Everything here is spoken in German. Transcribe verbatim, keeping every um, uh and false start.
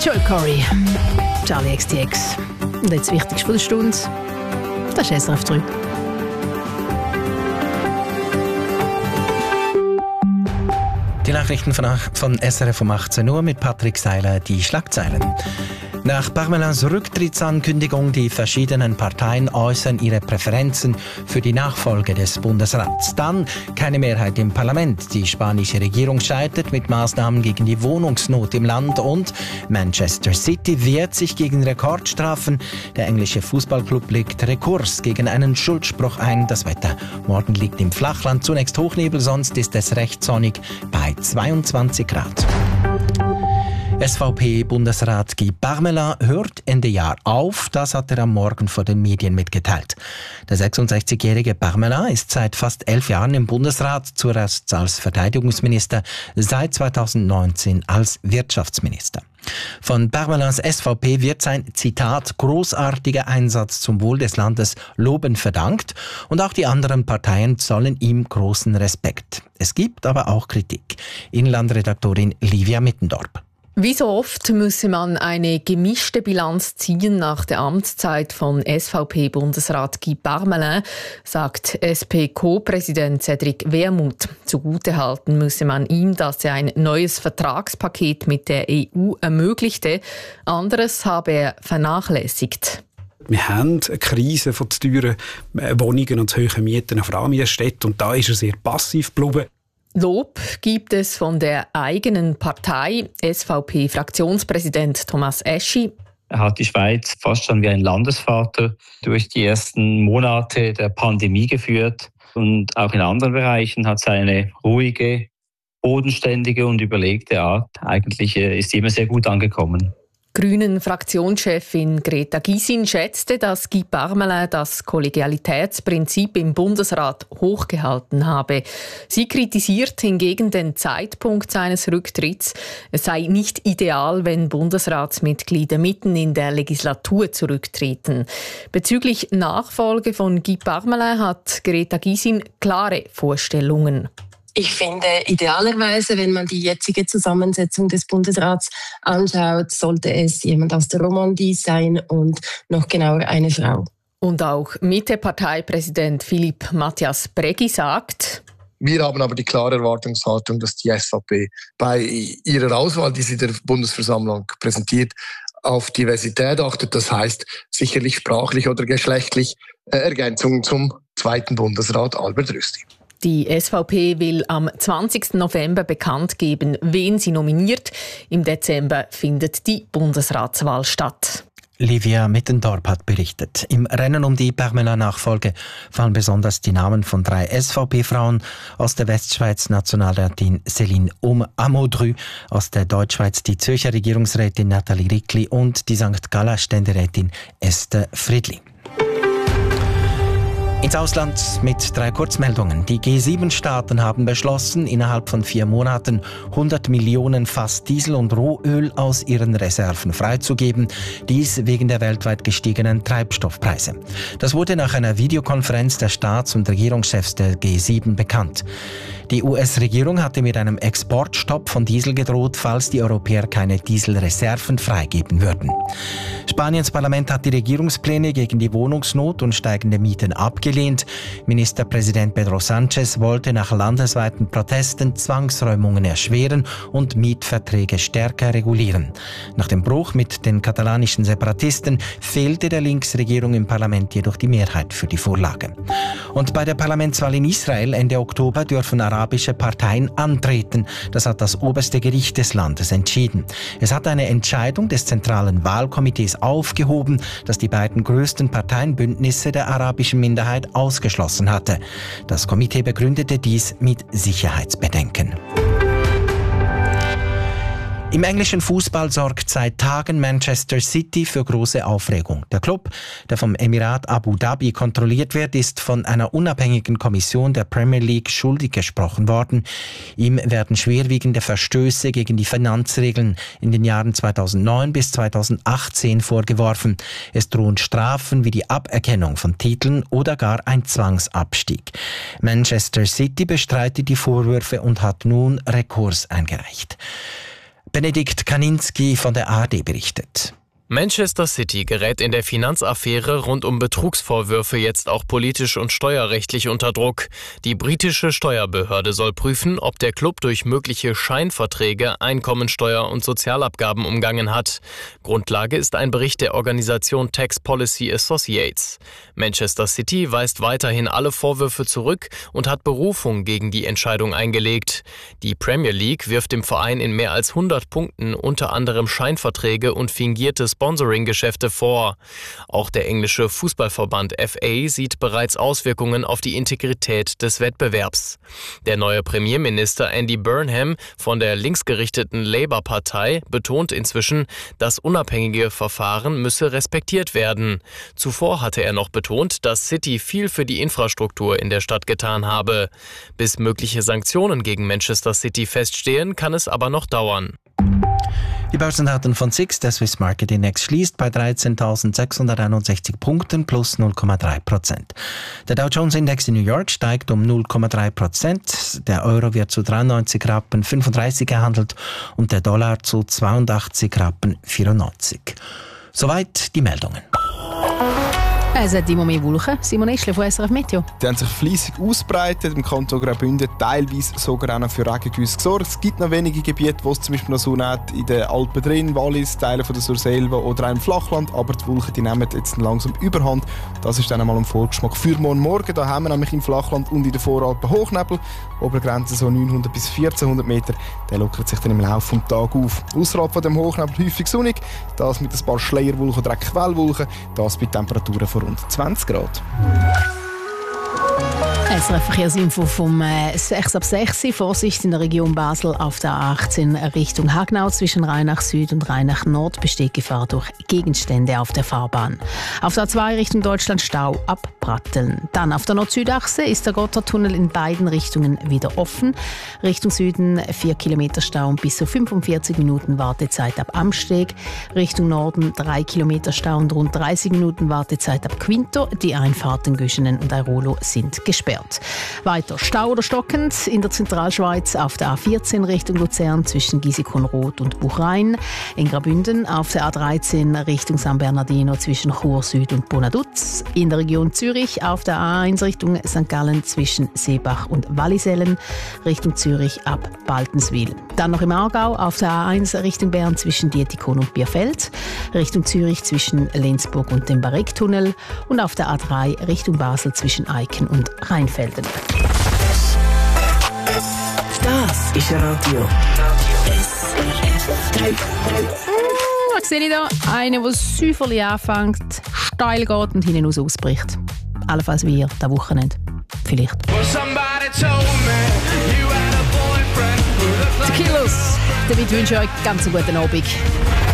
Joel Corey, Charlie X T X. Und jetzt das Wichtigste von der Stunde, das ist S R F drei. Die Nachrichten von, von S R F um achtzehn Uhr mit Patrick Seiler, die Schlagzeilen. Nach Parmelins Rücktrittsankündigung, die verschiedenen Parteien äußern ihre Präferenzen für die Nachfolge des Bundesrats. Dann keine Mehrheit im Parlament. Die spanische Regierung scheitert mit Maßnahmen gegen die Wohnungsnot im Land und Manchester City wehrt sich gegen Rekordstrafen. Der englische Fußballclub legt Rekurs gegen einen Schuldspruch ein. Das Wetter morgen liegt im Flachland zunächst Hochnebel, sonst ist es recht sonnig bei zweiundzwanzig Grad. S V P-Bundesrat Guy Parmelin hört Ende Jahr auf. Das hat er am Morgen vor den Medien mitgeteilt. Der sechsundsechzigjährige Parmelin ist seit fast elf Jahren im Bundesrat, zuerst als Verteidigungsminister, seit zweitausendneunzehn als Wirtschaftsminister. Von Parmelins S V P wird sein, Zitat, großartiger Einsatz zum Wohl des Landes lobend verdankt und auch die anderen Parteien zollen ihm großen Respekt. Es gibt aber auch Kritik. Inlandredaktorin Livia Mittendorp. Wie so oft müsse man eine gemischte Bilanz ziehen nach der Amtszeit von S V P-Bundesrat Guy Parmelin, sagt S P-Co-Präsident Cédric Wermuth. Zugutehalten müsse man ihm, dass er ein neues Vertragspaket mit der E U ermöglichte. Anderes habe er vernachlässigt. Wir haben eine Krise von den teuren Wohnungen und zu hohen Mieten, vor allem in der Stadt, und da ist er sehr passiv geblieben. Lob gibt es von der eigenen Partei. S V P-Fraktionspräsident Thomas Eschi. Er hat die Schweiz fast schon wie ein Landesvater durch die ersten Monate der Pandemie geführt. Und auch in anderen Bereichen hat seine ruhige, bodenständige und überlegte Art eigentlich ist immer sehr gut angekommen. Grünen-Fraktionschefin Greta Gysin schätzte, dass Guy Parmelin das Kollegialitätsprinzip im Bundesrat hochgehalten habe. Sie kritisiert hingegen den Zeitpunkt seines Rücktritts. Es sei nicht ideal, wenn Bundesratsmitglieder mitten in der Legislatur zurücktreten. Bezüglich Nachfolge von Guy Parmelin hat Greta Gysin klare Vorstellungen. Ich finde, idealerweise, wenn man die jetzige Zusammensetzung des Bundesrats anschaut, sollte es jemand aus der Romandie sein und noch genauer eine Frau. Und auch Mitte-Parteipräsident Philippe Matthias Bregui sagt: Wir haben aber die klare Erwartungshaltung, dass die S V P bei ihrer Auswahl, die sie der Bundesversammlung präsentiert, auf Diversität achtet. Das heißt sicherlich sprachlich oder geschlechtlich äh, Ergänzungen zum zweiten Bundesrat Albert Rösti. Die S V P will am zwanzigsten November bekannt geben, wen sie nominiert. Im Dezember findet die Bundesratswahl statt. Livia Mittendorp hat berichtet. Im Rennen um die Parmelin-Nachfolge fallen besonders die Namen von drei S V P-Frauen aus der Westschweiz, Nationalrätin Céline Amodru, aus der Deutschschweiz die Zürcher Regierungsrätin Nathalie Rickli und die Sankt Galler Ständerätin Esther Friedli. Ins Ausland mit drei Kurzmeldungen. Die G sieben Staaten haben beschlossen, innerhalb von vier Monaten hundert Millionen Fass Diesel und Rohöl aus ihren Reserven freizugeben. Dies wegen der weltweit gestiegenen Treibstoffpreise. Das wurde nach einer Videokonferenz der Staats- und Regierungschefs der G sieben bekannt. Die U S-Regierung hatte mit einem Exportstopp von Diesel gedroht, falls die Europäer keine Dieselreserven freigeben würden. Spaniens Parlament hat die Regierungspläne gegen die Wohnungsnot und steigende Mieten abgelehnt. Ministerpräsident Pedro Sánchez wollte nach landesweiten Protesten Zwangsräumungen erschweren und Mietverträge stärker regulieren. Nach dem Bruch mit den katalanischen Separatisten fehlte der Linksregierung im Parlament jedoch die Mehrheit für die Vorlage. Und bei der Parlamentswahl in Israel Ende Oktober dürfen arabische Parteien antreten. Das hat das oberste Gericht des Landes entschieden. Es hat eine Entscheidung des zentralen Wahlkomitees aufgehoben, das die beiden größten Parteienbündnisse der arabischen Minderheit ausgeschlossen hatte. Das Komitee begründete dies mit Sicherheitsbedenken. Im englischen Fußball sorgt seit Tagen Manchester City für große Aufregung. Der Club, der vom Emirat Abu Dhabi kontrolliert wird, ist von einer unabhängigen Kommission der Premier League schuldig gesprochen worden. Ihm werden schwerwiegende Verstöße gegen die Finanzregeln in den Jahren zweitausendneun bis zweitausendachtzehn vorgeworfen. Es drohen Strafen wie die Aberkennung von Titeln oder gar ein Zwangsabstieg. Manchester City bestreitet die Vorwürfe und hat nun Rekurs eingereicht. Benedikt Kaninski von der A R D berichtet. Manchester City gerät in der Finanzaffäre rund um Betrugsvorwürfe jetzt auch politisch und steuerrechtlich unter Druck. Die britische Steuerbehörde soll prüfen, ob der Club durch mögliche Scheinverträge Einkommensteuer und Sozialabgaben umgangen hat. Grundlage ist ein Bericht der Organisation Tax Policy Associates. Manchester City weist weiterhin alle Vorwürfe zurück und hat Berufung gegen die Entscheidung eingelegt. Die Premier League wirft dem Verein in mehr als hundert Punkten unter anderem Scheinverträge und fingiertes Sponsoring-Geschäfte vor. Auch der englische Fußballverband F A sieht bereits Auswirkungen auf die Integrität des Wettbewerbs. Der neue Premierminister Andy Burnham von der linksgerichteten Labour-Partei betont inzwischen, das unabhängige Verfahren müsse respektiert werden. Zuvor hatte er noch betont, dass City viel für die Infrastruktur in der Stadt getan habe. Bis mögliche Sanktionen gegen Manchester City feststehen, kann es aber noch dauern. Die Börsendaten von S I X, der Swiss Market Index, schließt bei dreizehntausendsechshunderteinundsechzig Punkten plus null Komma drei Prozent. Der Dow Jones Index in New York steigt um null Komma drei Prozent. Der Euro wird zu dreiundneunzig Rappen fünfunddreißig gehandelt und der Dollar zu zweiundachtzig Rappen vierundneunzig. Soweit die Meldungen. Es hat immer mehr Wolken. Simon Eschle von S R F Meteo. Die haben sich fleissig ausbreitet. Im Kanton Graubünden teilweise sogar auch noch für Regengüsse gesorgt. Es gibt noch wenige Gebiete, wo es zum Beispiel noch Sonne hat, in den Alpen drin, Wallis, Teile von der Surselva oder auch im Flachland. Aber die Wolken die nehmen jetzt langsam Überhand. Das ist dann einmal ein Vorgeschmack für morgen Morgen. Da haben wir nämlich im Flachland und in den Voralpen Hochnebel. Obergrenze so neunhundert bis vierzehnhundert Meter. Der lockert sich dann im Laufe des Tages auf. Außerhalb von dem Hochnebel häufig sonnig. Das mit ein paar Schleierwolken oder Quellwolken. Das bei Temperaturen von rund zwanzig Grad. S R F-Verkehrsinfo vom äh, sechs ab sechs. Vorsicht in der Region Basel auf der A achtzehn Richtung Hagnau. Zwischen Rheinach Süd und Rheinach Nord besteht Gefahr durch Gegenstände auf der Fahrbahn. Auf der A zwei Richtung Deutschland Stau ab Pratteln. Dann auf der Nord-Süd-Achse ist der Gotthardtunnel in beiden Richtungen wieder offen. Richtung Süden vier Kilometer Stau und bis zu fünfundvierzig Minuten Wartezeit ab Amsteg. Richtung Norden drei Kilometer Stau und rund dreißig Minuten Wartezeit ab Quinto. Die Einfahrten Göschenen und Airolo sind gesperrt. Weiter Stau oder stockend in der Zentralschweiz auf der A vierzehn Richtung Luzern zwischen Giesikonroth und Buchrein. In Graubünden auf der A dreizehn Richtung San Bernardino zwischen Chur Süd und Bonaduz. In der Region Zürich auf der A eins Richtung Sankt Gallen zwischen Seebach und Wallisellen. Richtung Zürich ab Baltenswil. Dann noch im Aargau auf der A eins Richtung Bern zwischen Dietikon und Bierfeld. Richtung Zürich zwischen Lenzburg und dem Barecktunnel. Und auf der A drei Richtung Basel zwischen Eiken und Rheinfelden. Das ist Radio S R F drei. Was sehe ich da? Einer, der säuferlich anfängt, steil geht und hinten raus ausbricht. Allenfalls wie ihr, das Wochenende. Vielleicht. Die Killers. Damit wünsche ich euch ganz einen guten Abend.